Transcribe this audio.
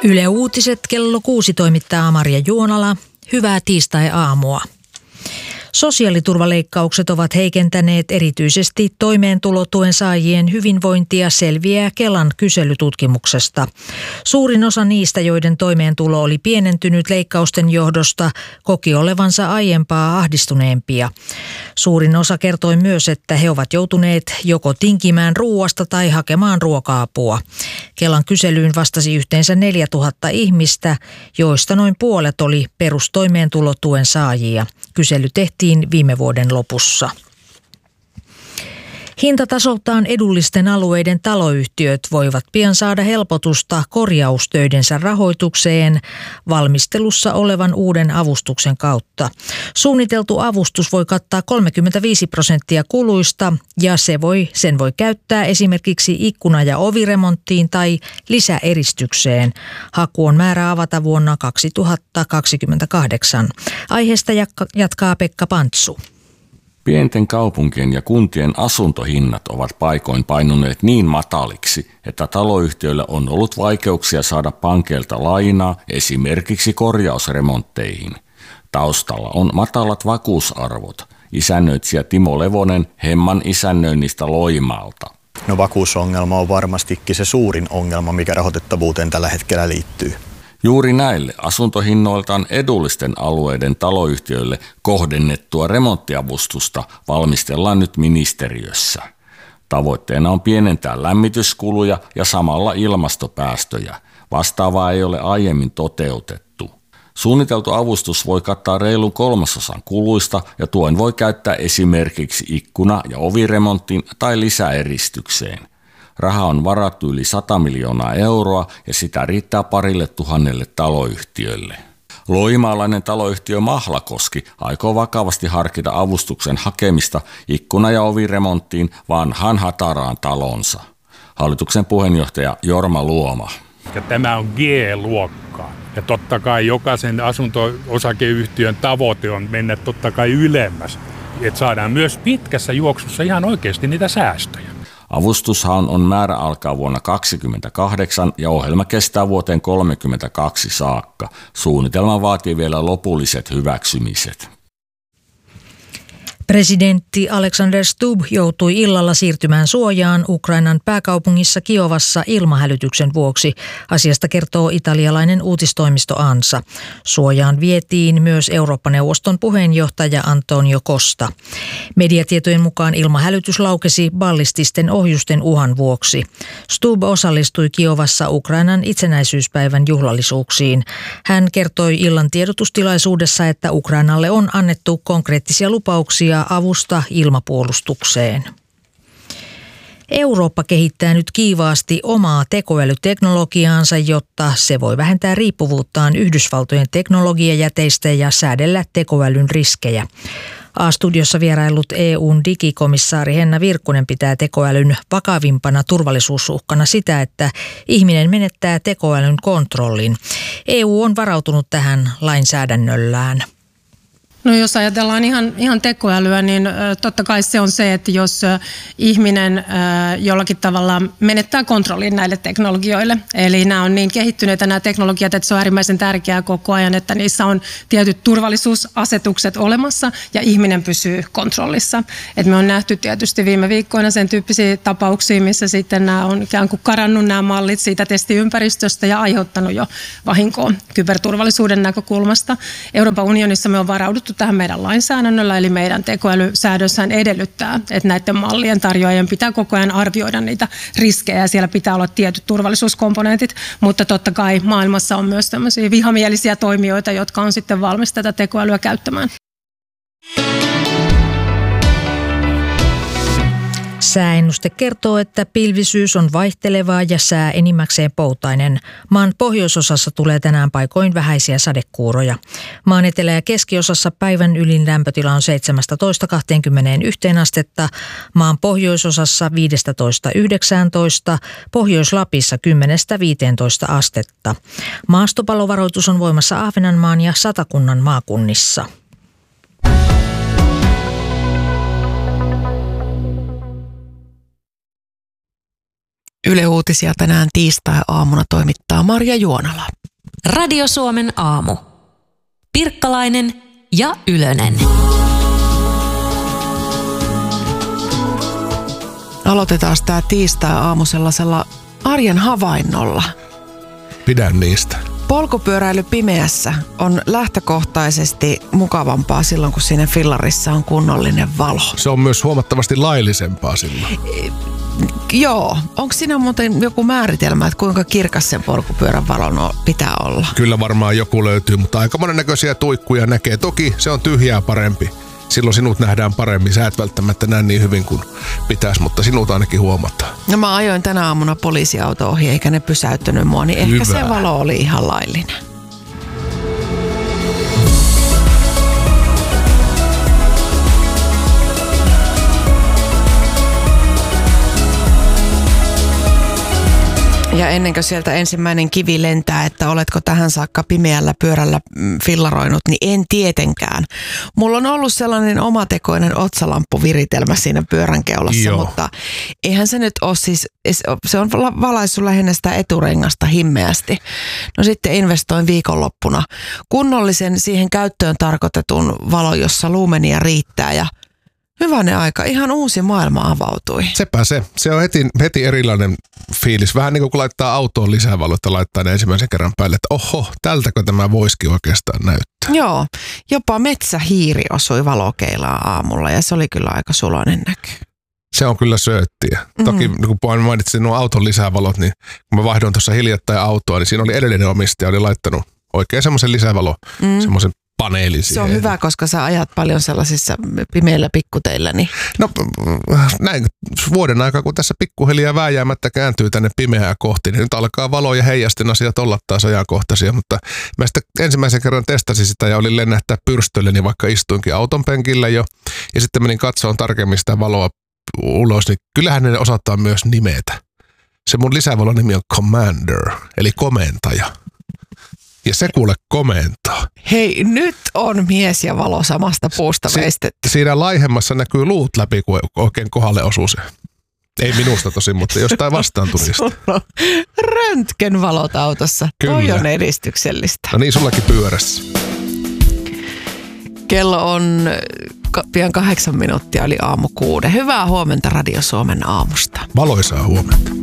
Yle Uutiset kello 6 toimittaa Marja Juonala. Hyvää tiistai-aamua. Sosiaaliturvaleikkaukset ovat heikentäneet erityisesti toimeentulotuen saajien hyvinvointia, selviää Kelan kyselytutkimuksesta. Suurin osa niistä, joiden toimeentulo oli pienentynyt leikkausten johdosta, koki olevansa aiempaa ahdistuneempia. Suurin osa kertoi myös, että he ovat joutuneet joko tinkimään ruuasta tai hakemaan ruoka-apua. Kelan kyselyyn vastasi yhteensä 4000 ihmistä, joista noin puolet oli perustoimeentulotuen saajia. Kysely tehtiin viime vuoden lopussa. Hintatasoltaan edullisten alueiden taloyhtiöt voivat pian saada helpotusta korjaustöidensä rahoitukseen valmistelussa olevan uuden avustuksen kautta. Suunniteltu avustus voi kattaa 35% kuluista ja sen voi käyttää esimerkiksi ikkuna- ja oviremonttiin tai lisäeristykseen. Haku on määrä avata vuonna 2028. Aiheesta jatkaa Pekka Pantsu. Pienten kaupunkien ja kuntien asuntohinnat ovat paikoin painuneet niin mataliksi, että taloyhtiöillä on ollut vaikeuksia saada pankeilta lainaa esimerkiksi korjausremontteihin. Taustalla on matalat vakuusarvot. Isännöitsijä Timo Levonen Hemman isännöinnistä Loimaalta. No, vakuusongelma on varmastikin se suurin ongelma, mikä rahoitettavuuteen tällä hetkellä liittyy. Juuri näille asuntohinnoiltaan edullisten alueiden taloyhtiöille kohdennettua remonttiavustusta valmistellaan nyt ministeriössä. Tavoitteena on pienentää lämmityskuluja ja samalla ilmastopäästöjä. Vastaavaa ei ole aiemmin toteutettu. Suunniteltu avustus voi kattaa reilun 1/3 kuluista ja tuen voi käyttää esimerkiksi ikkuna- ja oviremonttiin tai lisäeristykseen. Raha on varattu yli 100 miljoonaa euroa ja sitä riittää 2,000 taloyhtiölle. Loimaalainen taloyhtiö Mahlakoski aikoo vakavasti harkita avustuksen hakemista ikkuna- ja oviremonttiin vanhaan hataraan talonsa. Hallituksen puheenjohtaja Jorma Luoma. Ja tämä on G-luokkaa. Ja totta kai jokaisen asunto-osakeyhtiön tavoite on mennä totta kai ylemmäs. Että saadaan myös pitkässä juoksussa ihan oikeasti niitä säästöjä. Avustushan on määrä alkaa vuonna 2028 ja ohjelma kestää vuoteen 2032 saakka. Suunnitelma vaatii vielä lopulliset hyväksymiset. Presidentti Alexander Stubb joutui illalla siirtymään suojaan Ukrainan pääkaupungissa Kiovassa ilmahälytyksen vuoksi. Asiasta kertoo italialainen uutistoimisto ANSA. Suojaan vietiin myös Eurooppa-neuvoston puheenjohtaja Antonio Costa. Mediatietojen mukaan ilmahälytys laukesi ballististen ohjusten uhan vuoksi. Stubb osallistui Kiovassa Ukrainan itsenäisyyspäivän juhlallisuuksiin. Hän kertoi illan tiedotustilaisuudessa, että Ukrainalle on annettu konkreettisia lupauksia avusta ilmapuolustukseen. Eurooppa kehittää nyt kiivaasti omaa tekoälyteknologiaansa, jotta se voi vähentää riippuvuuttaan Yhdysvaltojen teknologiajäteistä ja säädellä tekoälyn riskejä. A-studiossa vieraillut EU:n digikomissaari Henna Virkkunen pitää tekoälyn vakavimpana turvallisuusuhkana sitä, että ihminen menettää tekoälyn kontrollin. EU on varautunut tähän lainsäädännöllään. No, jos ajatellaan ihan tekoälyä, niin totta kai se on se, että jos ihminen jollakin tavalla menettää kontrollin näille teknologioille. Eli nämä on niin kehittyneitä nämä teknologiat, että se on äärimmäisen tärkeää koko ajan, että niissä on tietyt turvallisuusasetukset olemassa ja ihminen pysyy kontrollissa. Et me on nähty tietysti viime viikkoina sen tyyppisiä tapauksia, missä sitten nämä on ikään kuin karannut nämä mallit siitä testiympäristöstä ja aiheuttanut jo vahinkoa kyberturvallisuuden näkökulmasta. Euroopan unionissa me on varauduttu tähän meidän lainsäädännöllä, eli meidän tekoälysäädössähän edellyttää, että näiden mallien tarjoajien pitää koko ajan arvioida niitä riskejä ja siellä pitää olla tietyt turvallisuuskomponentit, mutta totta kai maailmassa on myös tämmöisiä vihamielisiä toimijoita, jotka on sitten valmis tätä tekoälyä käyttämään. Sääennuste kertoo, että pilvisyys on vaihtelevaa ja sää enimmäkseen poutainen. Maan pohjoisosassa tulee tänään paikoin vähäisiä sadekuuroja. Maan etelä- ja keskiosassa päivän ylin lämpötila on 17–21 astetta, maan pohjoisosassa 15–19, Pohjois-Lapissa 10–15 astetta. Maastopallovaroitus on voimassa Ahvenanmaan ja Satakunnan maakunnissa. Yle Uutisia tänään tiistai-aamuna toimittaa Marja Juonala. Radio Suomen aamu. Pirkkalainen ja Ylönen. Aloitetaan tämä tiistai-aamu sellaisella arjen havainnolla. Pidän niistä. Polkupyöräily pimeässä on lähtökohtaisesti mukavampaa silloin, kun siinä fillarissa on kunnollinen valo. Se on myös huomattavasti laillisempaa silloin. Joo. Onko siinä muuten joku määritelmä, että kuinka kirkas sen polkupyörän valon pitää olla? Kyllä varmaan joku löytyy, mutta aika monennäköisiä tuikkuja näkee. Toki se on tyhjää parempi. Silloin sinut nähdään paremmin. Sä et välttämättä näe niin hyvin kuin pitäisi, mutta sinut ainakin huomataan. No mä ajoin tänä aamuna poliisiauto ohi, eikä ne pysäyttänyt mua, niin ehkä se valo oli ihan laillinen. Ja ennen kuin sieltä ensimmäinen kivi lentää, että oletko tähän saakka pimeällä pyörällä fillaroinut, niin en tietenkään. Mulla on ollut sellainen omatekoinen otsalamppuviritelmä siinä pyörän keulassa, Joo. Mutta eihän se nyt ole siis, se on valaissut lähinnä sitä eturengasta himmeästi. No sitten investoin viikonloppuna kunnollisen siihen käyttöön tarkoitetun valon, jossa luumenia riittää ja hyvänen aika, ihan uusi maailma avautui. Sepä se. Se on heti erilainen fiilis. Vähän niin kuin kun laittaa autoon lisävalot, laittaa ne ensimmäisen kerran päälle, että oho, tältäkö tämä voisikin oikeastaan näyttää. Joo, jopa metsähiiri osui valokeilaan aamulla ja se oli kyllä aika suloinen näky. Se on kyllä sööttiä. Toki kun mainitsin nuo auton lisävalot, niin kun mä vaihdoin tuossa hiljattain autoa, niin siinä oli edellinen omistaja, oli laittanut oikein semmoisen lisävalo, semmoisen paneelin siihen. Se on hyvä, koska sä ajat paljon sellaisissa pimeillä pikkuteillä. Niin. No näin vuoden aikaa, kun tässä pikkuhiljaa vääjäämättä kääntyy tänne pimeää kohti, niin nyt alkaa valo ja heijasten asiat olla taas ajankohtaisia, mutta mä sitten ensimmäisen kerran testasin sitä ja olin lennähtää pyrstölleni, vaikka istuinkin auton penkillä jo, ja sitten menin katsomaan tarkemmin sitä valoa ulos, niin kyllähän ne osataan myös nimetä. Se mun lisävalon nimi on Commander, eli komentaja. Ja se kuule komentaa. Hei, nyt on mies ja valo samasta puusta veistetty. Siinä laihemmassa näkyy luut läpi, kun oikein kohdalle osuu se. Ei minusta tosin, mutta jostain vastaantulista. Röntgenvalot autossa. Kyllä. Toi on edistyksellistä. No niin, sullakin pyörässä. Kello on pian 8 minuuttia, eli aamu 6. Hyvää huomenta Radio Suomen aamusta. Valoisaa huomenta.